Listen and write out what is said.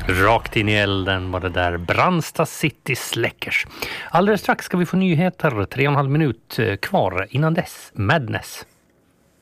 Rakt in i elden var det där Brandsta City Släckers. Alldeles strax ska vi få nyheter, 3,5 minut kvar innan dess. Madness.